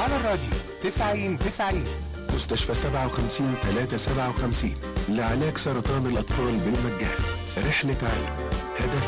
على الراديو 90 مستشفى 57 357 لعلاج سرطان الأطفال بالمجان. رحلة علم، هدف